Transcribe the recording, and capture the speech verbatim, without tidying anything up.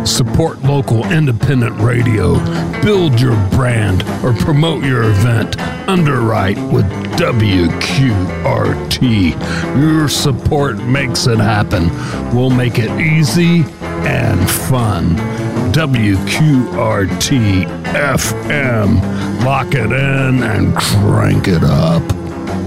Support local independent radio. Build your brand or promote your event. Underwrite with W Q R T. Your support makes it happen. We'll make it easy and fun. W Q R T F M. Lock it in and crank it up.